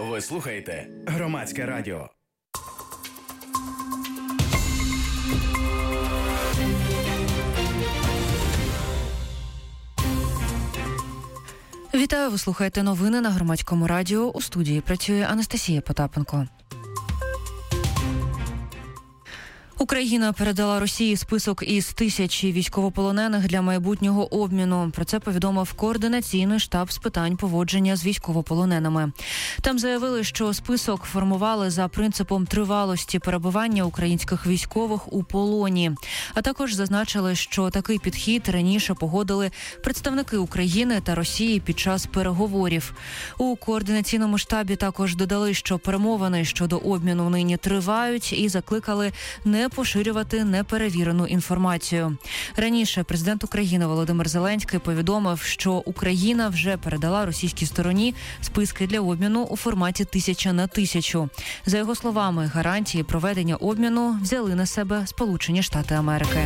Ви слухаєте Громадське радіо. Вітаю, ви слухаєте новини на Громадському радіо. У студії працює Анастасія Потапенко. Україна передала Росії список із 1000 військовополонених для майбутнього обміну. Про це повідомив Координаційний штаб з питань поводження з військовополоненими. Там заявили, що список формували за принципом тривалості перебування українських військових у полоні. А також зазначили, що такий підхід раніше погодили представники України та Росії під час переговорів. У Координаційному штабі також додали, що перемовини щодо обміну нині тривають і закликали не поширювати неперевірену інформацію. Раніше президент України Володимир Зеленський повідомив, що Україна вже передала російській стороні списки для обміну у форматі 1000 на 1000. За його словами, гарантії проведення обміну взяли на себе Сполучені Штати Америки.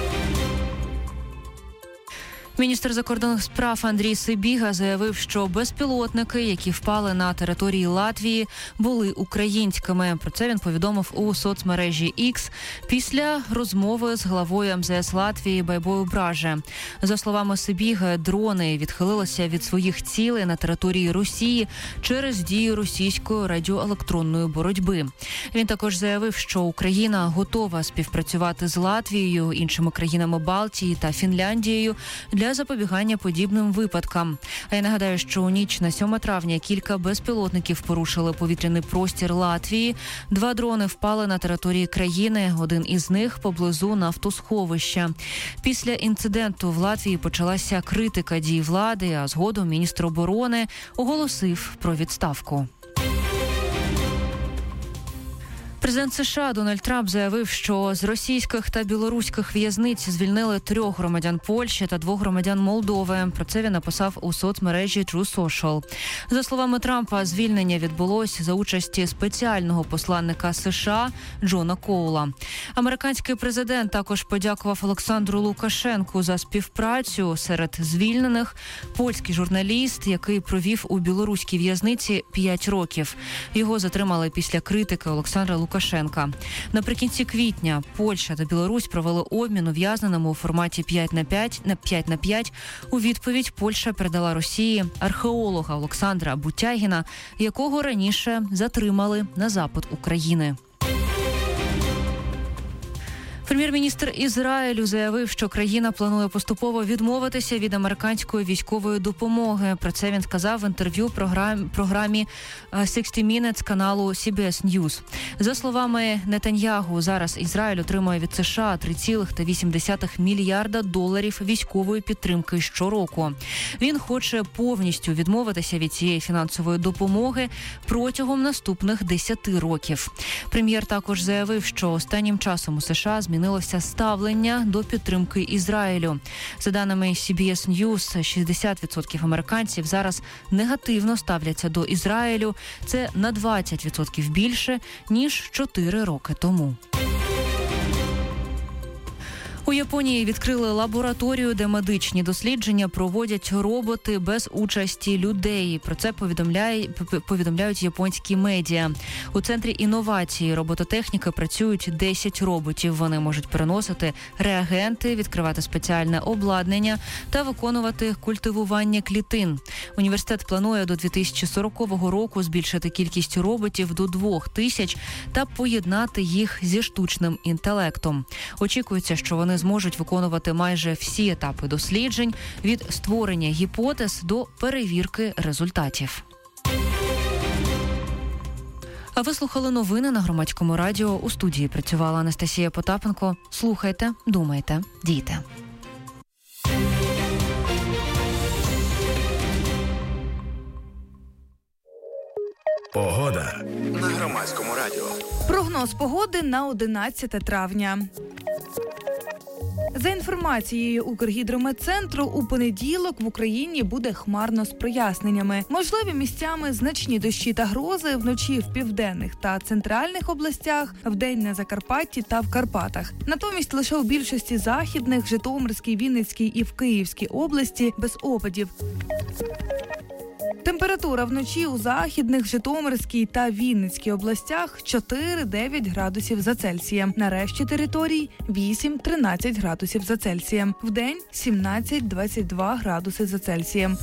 Міністр закордонних справ Андрій Сибіга заявив, що безпілотники, які впали на території Латвії, були українськими. Про це він повідомив у соцмережі X після розмови з главою МЗС Латвії Байбою Браже. За словами Сибіга, дрони відхилилися від своїх цілей на території Росії через дію російської радіоелектронної боротьби. Він також заявив, що Україна готова співпрацювати з Латвією, іншими країнами Балтії та Фінляндією для запобігання подібним випадкам. А я нагадаю, що у ніч на 7 травня кілька безпілотників порушили повітряний простір Латвії. 2 дрони впали на території країни, один із них поблизу нафтосховища. Після інциденту в Латвії почалася критика дій влади, а згодом міністр оборони оголосив про відставку. Президент США Дональд Трамп заявив, що з російських та білоруських в'язниць звільнили 3 громадян Польщі та 2 громадян Молдови. Про це він написав у соцмережі True Social. За словами Трампа, звільнення відбулось за участі спеціального посланника США Джона Коула. Американський президент також подякував Олександру Лукашенку за співпрацю. Серед звільнених польський журналіст, який провів у білоруській в'язниці 5 років. Його затримали після критики Олександра Лукашенка. Наприкінці квітня Польща та Білорусь провели обмін ув'язненому у форматі 5/5. У відповідь Польща передала Росії археолога Олександра Бутягіна, якого раніше затримали на запит України. Прем'єр-міністр Ізраїлю заявив, що країна планує поступово відмовитися від американської військової допомоги. Про це він сказав в інтерв'ю програмі 60 Minutes каналу CBS News. За словами Нетаньягу, зараз Ізраїль отримує від США $3,8 мільярда військової підтримки щороку. Він хоче повністю відмовитися від цієї фінансової допомоги протягом наступних 10 років. Прем'єр також заявив, що останнім часом у США змінилося ставлення до підтримки Ізраїлю. За даними CBS News, 60% американців зараз негативно ставляться до Ізраїлю. Це на 20% більше, ніж 4 роки тому. У Японії відкрили лабораторію, де медичні дослідження проводять роботи без участі людей. Про це повідомляють японські медіа. У центрі інновації робототехніки працюють 10 роботів. Вони можуть переносити реагенти, відкривати спеціальне обладнання та виконувати культивування клітин. Університет планує до 2040 року збільшити кількість роботів до 2000 та поєднати їх зі штучним інтелектом. Очікується, що вони зможуть виконувати майже всі етапи досліджень – від створення гіпотез до перевірки результатів. А ви слухали новини на Громадському радіо. У студії працювала Анастасія Потапенко. Слухайте, думайте, дійте. Погода на Громадському радіо. Прогноз погоди на 11 травня. За інформацією Укргідрометцентру, у понеділок в Україні буде хмарно з проясненнями. Можливі місцями значні дощі та грози, вночі в південних та центральних областях, вдень на Закарпатті та в Карпатах. Натомість лише у більшості західних, Житомирській, Вінницькій і в Київській області без опадів. Температура вночі у Західних, Житомирській та Вінницькій областях 4-9 градусів за Цельсієм. На решті територій 8-13 градусів за Цельсієм. Вдень 17-22 градуси за Цельсієм.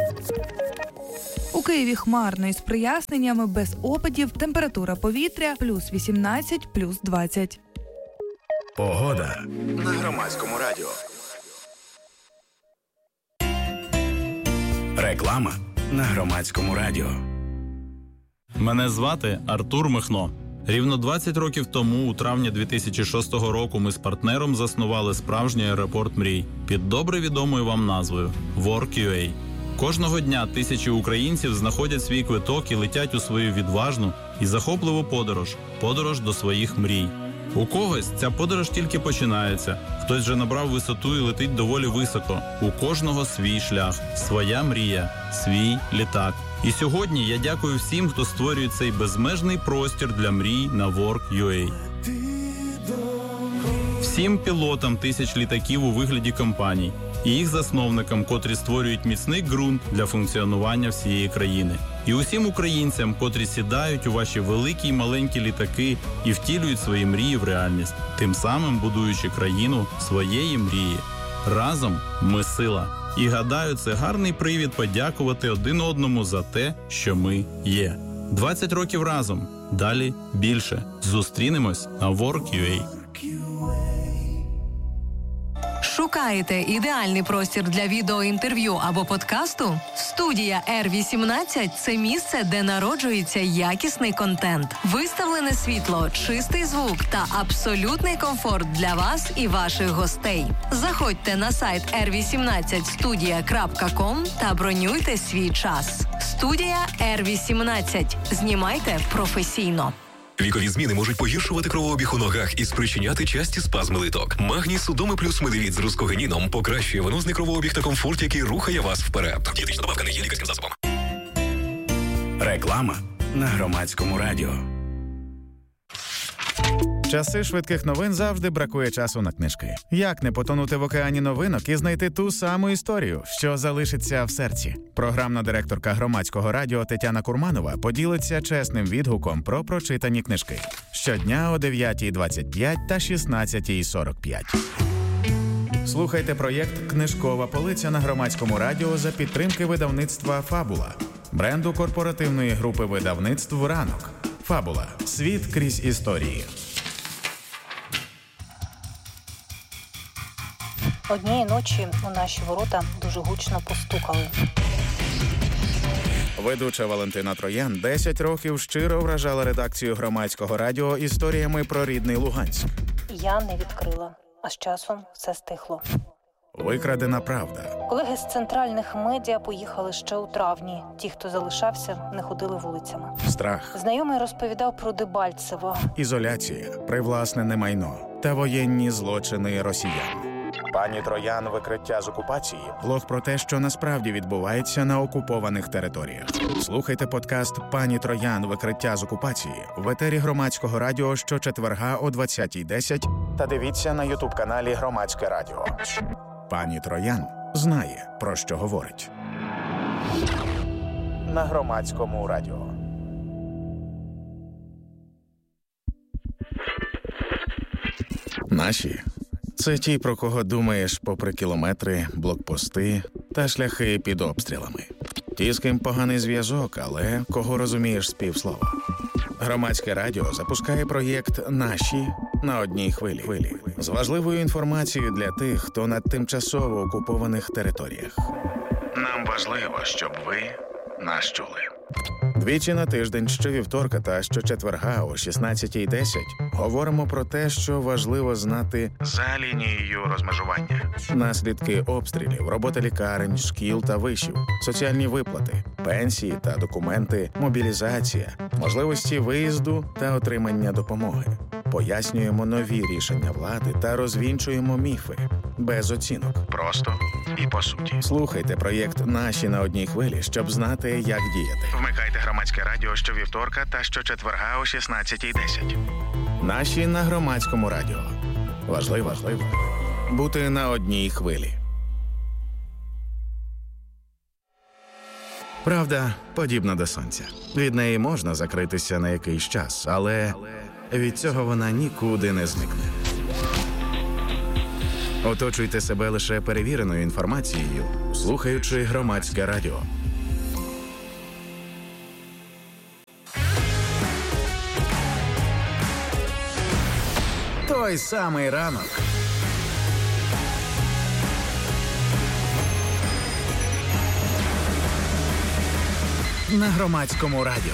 У Києві хмарно із проясненнями, без опадів, температура повітря плюс 18, плюс 20. Погода на Громадському радіо. Реклама на Громадському радіо. Мене звати Артур Михно. Рівно 20 років тому, у травні 2006 року, ми з партнером заснували справжній аеропорт мрій під добре відомою вам назвою Work.ua. Кожного дня тисячі українців знаходять свій квиток і летять у свою відважну і захопливу подорож до своїх мрій. У когось ця подорож тільки починається, хтось вже набрав висоту і летить доволі високо. У кожного свій шлях, своя мрія, свій літак. І сьогодні я дякую всім, хто створює цей безмежний простір для мрій на Work.ua. Всім пілотам тисяч літаків у вигляді компаній і їх засновникам, котрі створюють міцний ґрунт для функціонування всієї країни. І усім українцям, котрі сідають у ваші великі й маленькі літаки і втілюють свої мрії в реальність, тим самим будуючи країну своєї мрії. Разом ми сила. І гадаю, це гарний привід подякувати один одному за те, що ми є. 20 років разом. Далі більше. Зустрінемось на Work.ua. Шукаєте ідеальний простір для відеоінтерв'ю або подкасту? Студія R18 – це місце, де народжується якісний контент. Виставлене світло, чистий звук та абсолютний комфорт для вас і ваших гостей. Заходьте на сайт r18studia.com та бронюйте свій час. Студія R18. Знімайте професійно. Вікові зміни можуть погіршувати кровообіг у ногах і спричиняти часті спазми литок. Магній Судоми плюс Медевіт з рускогеніном покращує венозний кровообіг та комфорт, який рухає вас вперед. Дієтична добавка не є лікарським засобом. Реклама на Громадському радіо. Часи швидких новин завжди бракує часу на книжки. Як не потонути в океані новинок і знайти ту саму історію, що залишиться в серці? Програмна директорка Громадського радіо Тетяна Курманова поділиться чесним відгуком про прочитані книжки. Щодня о 9:25 та 16:45. Слухайте проєкт «Книжкова полиця» на Громадському радіо за підтримки видавництва «Фабула», бренду корпоративної групи видавництв «Ранок». «Фабула. Світ крізь історії». Однієї ночі у наші ворота дуже гучно постукали. Ведуча Валентина Троян 10 років щиро вражала редакцію Громадського радіо історіями про рідний Луганськ. Я не відкрила, а з часом все стихло. Викрадена правда. Колеги з центральних медіа поїхали ще у травні. Ті, хто залишався, не ходили вулицями. Страх. Знайомий розповідав про Дебальцево. Ізоляція, привласнене майно та воєнні злочини росіян. Пані Троян «Викриття з окупації» – блог про те, що насправді відбувається на окупованих територіях. Слухайте подкаст «Пані Троян. Викриття з окупації» в етері Громадського радіо щочетверга о 20:10 та дивіться на ютуб-каналі Громадське радіо. Пані Троян знає, про що говорить. На Громадському радіо. Наші – це ті, про кого думаєш попри кілометри, блокпости та шляхи під обстрілами. Ті, з ким поганий зв'язок, але кого розумієш з півслова. Громадське радіо запускає проєкт «Наші» на одній хвилі. З важливою інформацією для тих, хто на тимчасово окупованих територіях. Нам важливо, щоб ви нас чули. Двічі на тиждень, щовівторка та щочетверга о 16:10 говоримо про те, що важливо знати за лінією розмежування. Наслідки обстрілів, робота лікарень, шкіл та вишів, соціальні виплати, пенсії та документи, мобілізація, можливості виїзду та отримання допомоги. Пояснюємо нові рішення влади та розвінчуємо міфи. Без оцінок. Просто і по суті. Слухайте проєкт «Наші» на одній хвилі, щоб знати, як діяти. Вмикайте Громадське радіо щовівторка та щочетверга о 16:10. «Наші» на Громадському радіо. Важливо бути на одній хвилі. Правда, подібна до сонця. Від неї можна закритися на якийсь час, але від цього вона нікуди не зникне. Оточуйте себе лише перевіреною інформацією, слухаючи Громадське радіо. Той самий ранок. На Громадському радіо.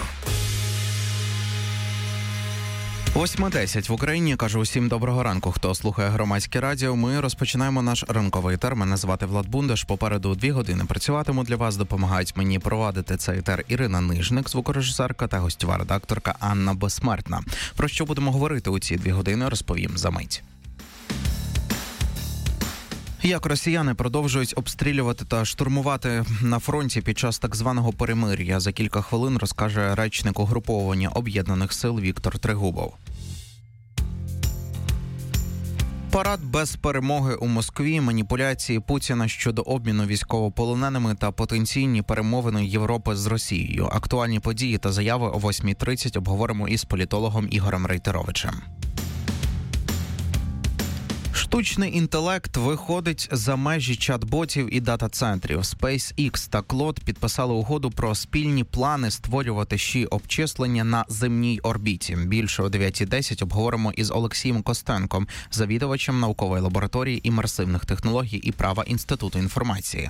8:10 в Україні. Кажу усім доброго ранку, хто слухає Громадське радіо. Ми розпочинаємо наш ранковий етер. Мене звати Влад Бундаш. Попереду 2 години працюватиму для вас. Допомагають мені провадити цей етер Ірина Нижник, звукорежисерка, та гостьова редакторка Анна Безсмертна. Про що будемо говорити у ці 2 години, розповім за мить. Як росіяни продовжують обстрілювати та штурмувати на фронті під час так званого перемир'я, за кілька хвилин розкаже речник угруповання Об'єднаних сил Віктор Трегубов. Парад без перемоги у Москві, маніпуляції Путіна щодо обміну військовополоненими та потенційні перемовини Європи з Росією. Актуальні події та заяви о 8:30 обговоримо із політологом Ігорем Рейтеровичем. Штучний інтелект виходить за межі чат-ботів і дата-центрів. SpaceX та Claude підписали угоду про спільні плани створювати обчислення на земній орбіті. Більше о 9:10 обговоримо із Олексієм Костенком, завідувачем наукової лабораторії імерсивних технологій і права Інституту інформації.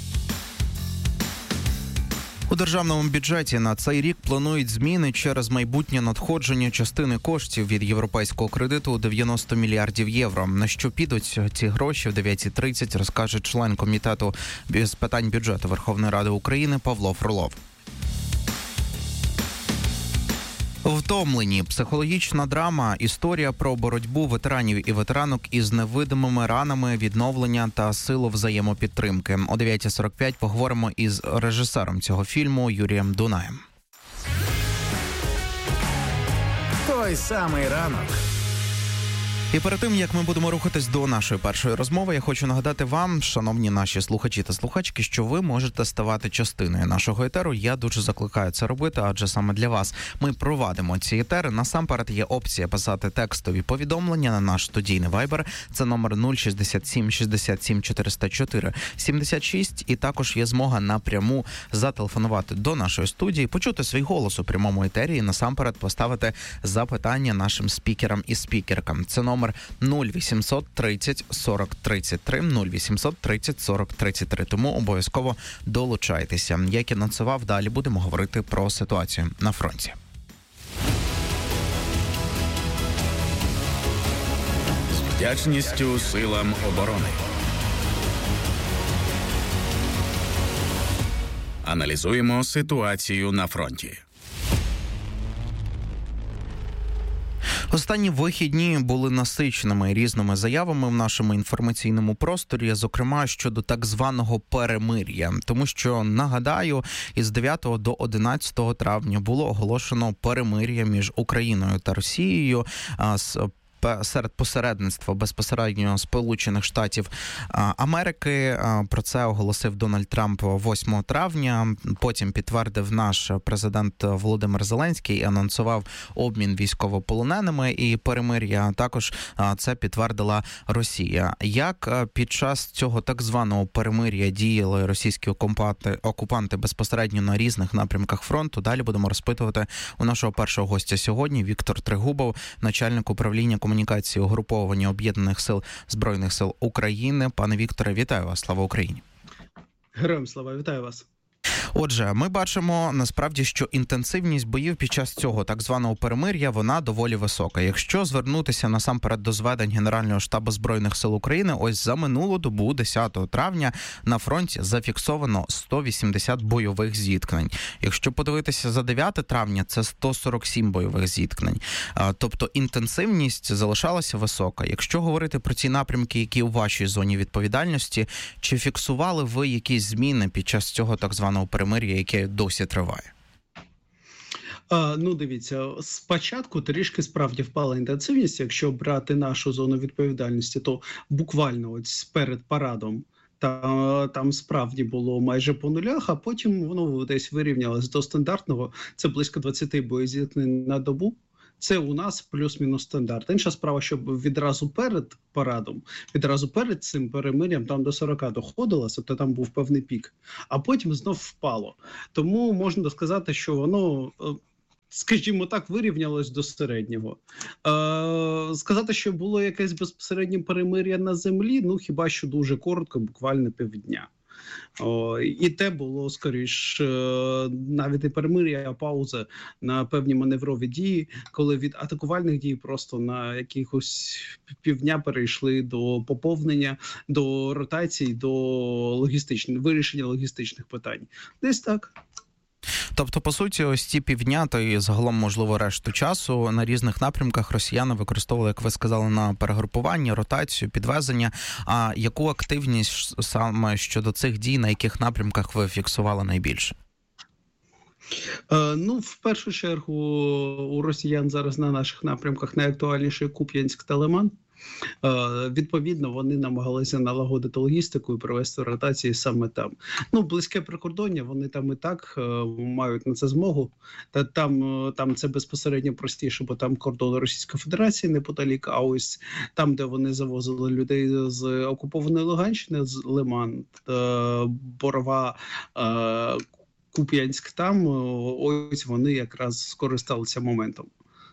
У державному бюджеті на цей рік планують зміни через майбутнє надходження частини коштів від європейського кредиту у 90 мільярдів євро. На що підуть ці гроші, в 9:30 розкаже член комітету з питань бюджету Верховної Ради України Павло Фролов. Втомлені. Психологічна драма, історія про боротьбу ветеранів і ветеранок із невидимими ранами, відновлення та силу взаємопідтримки. О 9:45 поговоримо із режисером цього фільму Юрієм Дунаєм. Той самий ранок. І перед тим, як ми будемо рухатись до нашої першої розмови, я хочу нагадати вам, шановні наші слухачі та слухачки, що ви можете ставати частиною нашого етеру. Я дуже закликаю це робити, адже саме для вас ми провадимо ці етери. Насамперед є опція писати текстові повідомлення на наш студійний вайбер. Це номер 067 67 404 76. І також є змога напряму зателефонувати до нашої студії, почути свій голос у прямому етері і насамперед поставити запитання нашим спікерам і спікеркам. Це номер 0800 30 40 33, 0800 30 40 33. Тому обов'язково долучайтеся. Як і анонсував, далі будемо говорити про ситуацію на фронті. З вдячністю силам оборони. Аналізуємо ситуацію на фронті. Останні вихідні були насиченими різними заявами в нашому інформаційному просторі, зокрема щодо так званого перемир'я. Тому що, нагадаю, із 9 до 11 травня було оголошено перемир'я між Україною та Росією серед посередництва безпосередньо Сполучених Штатів Америки. Про це оголосив Дональд Трамп 8 травня. Потім підтвердив наш президент Володимир Зеленський і анонсував обмін військовополоненими і перемир'я. Також це підтвердила Росія. Як під час цього так званого перемир'я діяли російські окупанти безпосередньо на різних напрямках фронту, далі будемо розпитувати у нашого першого гостя сьогодні. Віктор Трегубов, начальник управління комунікації угруповання Об'єднаних сил Збройних сил України. Пане Вікторе, вітаю вас. Слава Україні. Героям слава, вітаю вас. Отже, ми бачимо насправді, що інтенсивність боїв під час цього так званого перемир'я, вона доволі висока. Якщо звернутися насамперед до зведень Генерального штабу Збройних сил України, ось за минулу добу, 10 травня, на фронті зафіксовано 180 бойових зіткнень. Якщо подивитися за 9 травня, це 147 бойових зіткнень. Тобто інтенсивність залишалася висока. Якщо говорити про ці напрямки, які у вашій зоні відповідальності, чи фіксували ви якісь зміни під час цього так званого перемир'я, яке досі триває? Ну, дивіться, спочатку трішки справді впала інтенсивність. Якщо брати нашу зону відповідальності, то буквально ось перед парадом Там справді було майже по нулях, а потім воно десь вирівнялось до стандартного. Це близько 20 боєзіткнень на добу. Це у нас плюс-мінус стандарт. Інша справа, щоб відразу перед парадом, відразу перед цим перемир'ям там до 40 доходило, тобто там був певний пік, а потім знов впало. Тому можна сказати, що воно, скажімо так, вирівнялось до середнього. Сказати, що було якесь безпосереднє перемир'я на землі, ну хіба що дуже коротко, буквально півдня. І те було, скоріш, навіть не перемир'я, а пауза на певні маневрові дії, коли від атакувальних дій просто на якихось півдня перейшли до поповнення, до ротацій, до вирішення логістичних питань. Десь так. Тобто, по суті, ось ці півдня, то і загалом, можливо, решту часу на різних напрямках росіяни використовували, як ви сказали, на перегрупування, ротацію, підвезення. А яку активність саме щодо цих дій, на яких напрямках ви фіксували найбільше? Ну, в першу чергу, у росіян зараз на наших напрямках найактуальніший Куп'янськ та Лиман. Відповідно, вони намагалися налагодити логістику і провести ротації саме там. Ну, близьке прикордоння, вони там і так мають на це змогу. Там це безпосередньо простіше, бо там кордон Російської Федерації неподалік, а ось там, де вони завозили людей з окупованої Луганщини, з Лиман, Борова, Куп'янськ, там ось вони якраз скористалися моментом.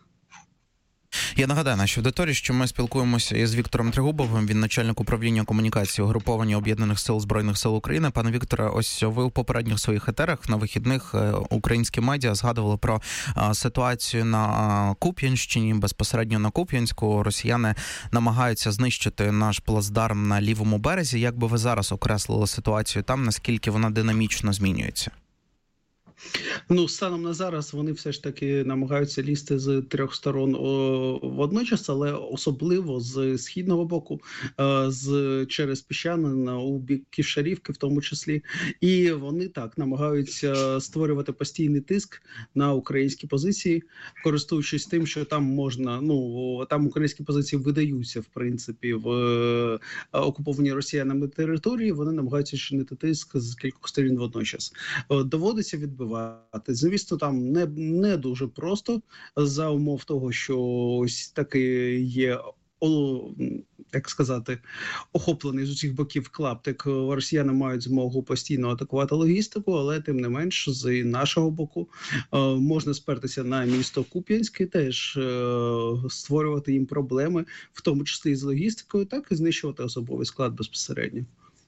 Я нагадаю нашій аудиторії, що ми спілкуємося із Віктором Трегубовим, він начальник управління комунікації угруповання Об'єднаних сил Збройних сил України. Пане Вікторе, ось ви у попередніх своїх етерах на вихідних українські медіа згадували про ситуацію на Куп'янщині, безпосередньо на Куп'янську. Росіяни намагаються знищити наш плацдарм на лівому березі. Як би ви зараз окреслили ситуацію там, наскільки вона динамічно змінюється? Ну, станом на зараз вони все ж таки намагаються лізти з трьох сторон водночас, але особливо з східного боку, через Піщанин у бік Ківшарівки в тому числі. І вони так намагаються створювати постійний тиск на українські позиції, користуючись тим, що там можна, там українські позиції видаються, в принципі, в окупованій росіянами території, вони намагаються чинити тиск з кількох сторін водночас. Доводиться відбивати. Звісно, там не дуже просто за умов того, що ось таки є, як сказати, охоплений з усіх боків клаптик. Росіяни мають змогу постійно атакувати логістику, але тим не менш з нашого боку можна спертися на місто Куп'янськ і теж створювати їм проблеми, в тому числі і з логістикою, так і знищувати особовий склад безпосередньо.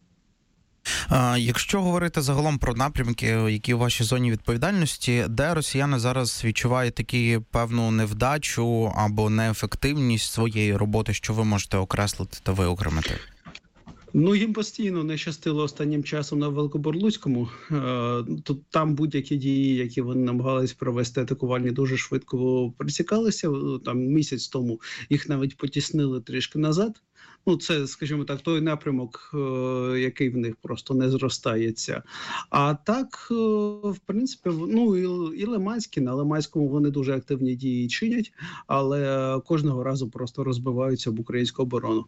Якщо говорити загалом про напрямки, які у вашій зоні відповідальності, де росіяни зараз відчувають таку певну невдачу або неефективність своєї роботи, що ви можете окреслити та виокремити? Ну, їм постійно не щастило останнім часом на Великоборлуцькому. Там будь-які дії, які вони намагались провести атакувальні, дуже швидко присікалися. Там місяць тому їх навіть потіснили трішки назад. Ну, це, скажімо так, той напрямок, який в них просто не зростається. А так, в принципі, і Лиманські, на Лиманському вони дуже активні дії чинять, але кожного разу просто розбиваються об українську оборону.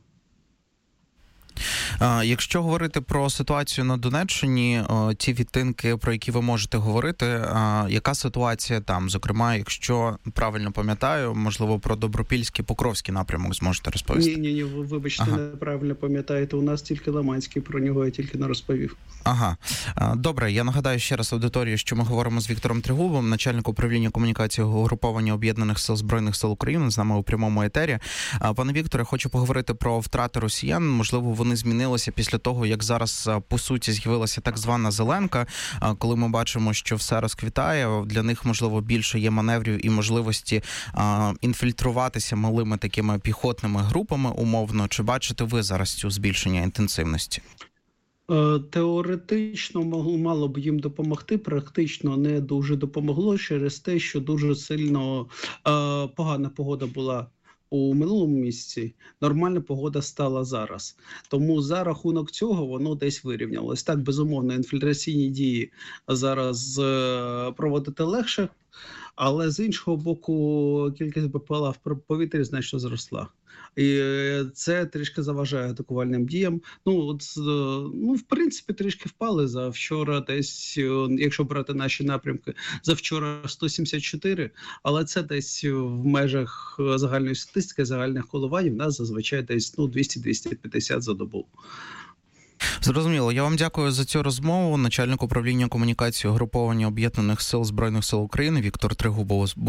Якщо говорити про ситуацію на Донеччині, ті відтинки, про які ви можете говорити, яка ситуація там? Зокрема, якщо правильно пам'ятаю, можливо, про Добропільський, Покровський напрямок зможете розповісти? Ні, вибачте, неправильно пам'ятаєте, у нас тільки Лиманський, про нього я тільки не розповів. Ага. Добре, я нагадаю ще раз аудиторії, що ми говоримо з Віктором Трегубовим, начальник управління комунікації угруповання Об'єднаних сил Збройних сил України, з нами у прямому етері. Пане Вікторе, хочу поговорити про втрати росіян. Можливо, вони змінилися після того, як зараз, по суті, з'явилася так звана зеленка, коли ми бачимо, що все розквітає, для них, можливо, більше є маневрів і можливості інфільтруватися малими такими піхотними групами, умовно. Чи бачите ви зараз цю збільшення інтенсивності? Теоретично мало б їм допомогти, практично не дуже допомогло через те, що дуже сильно погана погода була у минулому місяці, нормальна погода стала зараз. Тому за рахунок цього воно десь вирівнялось. Так, безумовно, інфільтраційні дії зараз проводити легше, Але з іншого боку, кількість БПЛА в повітрі значно зросла. І це трішки заважає атакувальним діям. В принципі, трішки впали за вчора десь, якщо брати наші напрямки, за вчора 174, але це десь в межах загальної статистики, загальних коливань, в нас зазвичай десь 200-250 за добу. Зрозуміло. Я вам дякую за цю розмову. Начальник управління комунікації угруповання Об'єднаних сил Збройних сил України Віктор Трегубов